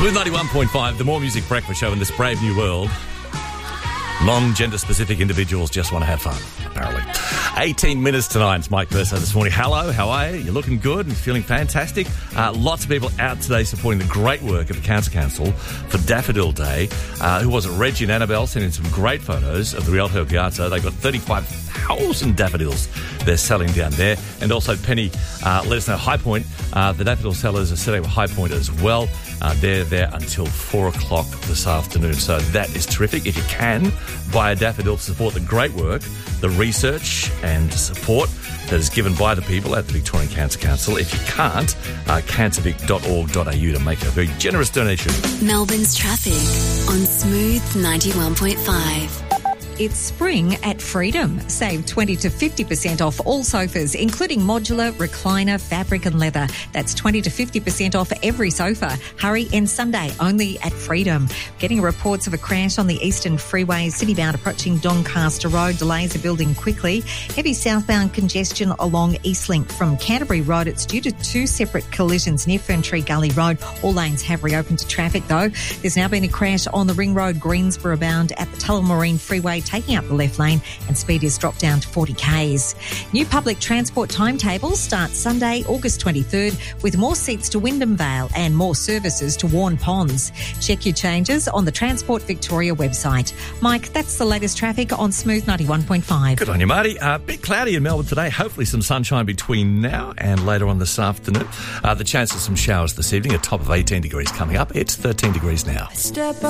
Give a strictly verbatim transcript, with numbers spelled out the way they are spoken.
Smooth ninety-one point five, the More Music Breakfast Show in this brave new world. Non-gender-specific individuals just want to have fun, apparently. eighteen minutes to nine. It's Mike Verso this morning. Hello, how are you? You're looking good and feeling fantastic. Uh, lots of people out today supporting the great work of the Cancer Council for Daffodil Day. Uh, who was it? Reggie and Annabelle sent in some great photos of the Rialto Piazza. They've got thirty-five thousand daffodils they're selling down there. And also, Penny, uh, let us know, High Point, uh, the daffodil sellers are selling with High Point as well. Uh, they're there until four o'clock this afternoon. So that is terrific. If you can, buy a daffodil to support the great work, the research and support that is given by the people at the Victorian Cancer Council. If you can't, uh, cancervic dot org dot a u to make a very generous donation. Melbourne's traffic on Smooth ninety-one point five. It's spring at Freedom. Save twenty to fifty percent off all sofas, including modular, recliner, fabric and leather. That's twenty to fifty percent off every sofa. Hurry in Sunday only at Freedom. Getting reports of a crash on the Eastern Freeway, citybound approaching Doncaster Road. Delays are building quickly. Heavy southbound congestion along Eastlink from Canterbury Road. It's due to two separate collisions near Ferntree Gully Road. All lanes have reopened to traffic though. There's now been a crash on the Ring Road Greensboro bound at the Tullamarine Freeway, taking up the left lane, and speed is dropped down to forty kays. New public transport timetables start Sunday, August twenty-third, with more seats to Wyndham Vale and more services to Warn Ponds. Check your changes on the Transport Victoria website. Mike, that's the latest traffic on Smooth ninety-one point five. Good on you, Marty. A uh, bit cloudy in Melbourne today. Hopefully some sunshine between now and later on this afternoon. Uh, the chance of some showers this evening, a top of eighteen degrees coming up. It's thirteen degrees now. Step